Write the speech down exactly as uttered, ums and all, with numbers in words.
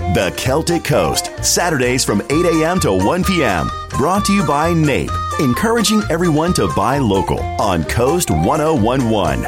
The Celtic Coast, Saturdays from eight a.m. to one p.m. Brought to you by N A P E, encouraging everyone to buy local on Coast ten eleven.